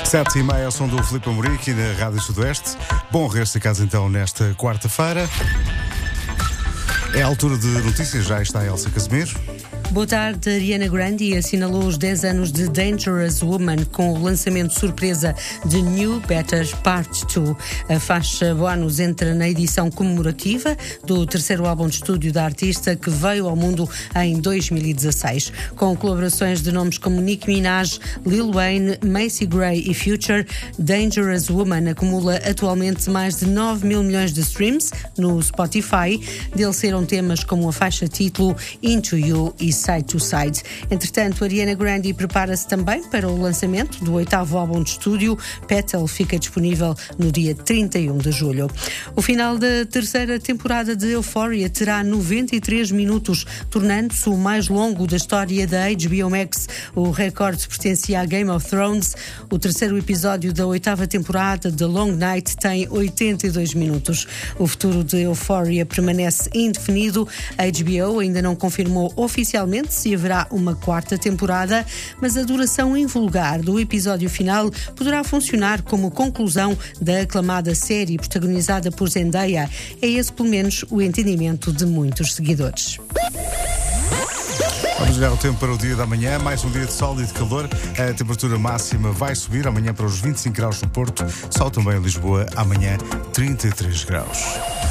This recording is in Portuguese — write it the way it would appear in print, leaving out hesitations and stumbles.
7h30 ao som do Filipe Amorim aqui na Rádio Sudoeste. Bom resto de casa então nesta quarta-feira. É a altura de notícias, já está a Elsa Casimiro. Boa tarde. Ariana Grande assinalou os 10 anos de Dangerous Woman com o lançamento surpresa de New Better Part 2. A faixa bónus entra na edição comemorativa do terceiro álbum de estúdio da artista, que veio ao mundo em 2016. Com colaborações de nomes como Nicki Minaj, Lil Wayne, Macy Gray e Future, Dangerous Woman acumula atualmente mais de 9 mil milhões de streams no Spotify. Dele saíram temas como a faixa título Into You e Side to Side. Entretanto, Ariana Grande prepara-se também para o lançamento do 8º álbum de estúdio. Petal fica disponível no dia 31 de julho. O final da terceira temporada de Euphoria terá 93 minutos, tornando-se o mais longo da história da HBO Max. O recorde pertencia a Game of Thrones. O terceiro episódio da 8ª temporada, The Long Night, tem 82 minutos. O futuro de Euphoria permanece indefinido. A HBO ainda não confirmou oficialmente se haverá uma 4ª temporada, mas a duração invulgar do episódio final poderá funcionar como conclusão da aclamada série protagonizada por Zendaya. É esse, pelo menos, o entendimento de muitos seguidores. Vamos olhar o tempo para o dia da manhã, mais um dia de sol e de calor. A temperatura máxima vai subir amanhã para os 25 graus no Porto, sol também em Lisboa, amanhã 33 graus.